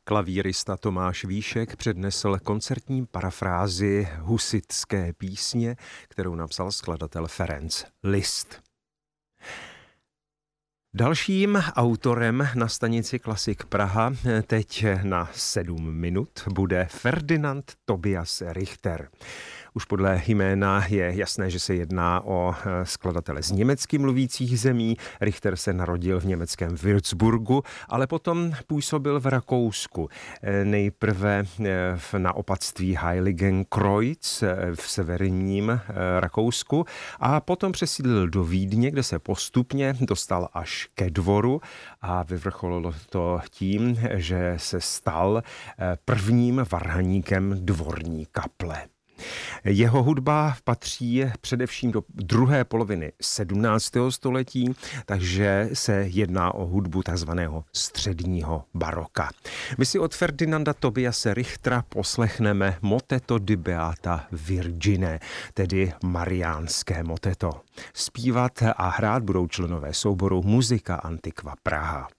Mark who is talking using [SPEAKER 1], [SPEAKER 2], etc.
[SPEAKER 1] Klavírista Tomáš Víšek přednesl koncertní parafrázi husitské písně, kterou napsal skladatel Ferenc Liszt. Dalším autorem na stanici Klasik Praha teď na 7 minut bude Ferdinand Tobias Richter. Už podle jména je jasné, že se jedná o skladatele z německy mluvících zemí. Richter se narodil v německém Würzburgu, ale potom působil v Rakousku. Nejprve na opatství Heiligenkreuz v severním Rakousku a potom přesídlil do Vídně, kde se postupně dostal až ke dvoru a vyvrcholilo to tím, že se stal prvním varhaníkem dvorní kaple. Jeho hudba patří především do druhé poloviny 17. století, takže se jedná o hudbu takzvaného středního baroka. My si od Ferdinanda Tobiase Richtera poslechneme moteto di Beata Virgine, tedy mariánské moteto. Zpívat a hrát budou členové souboru Muzika Antiqua Praha.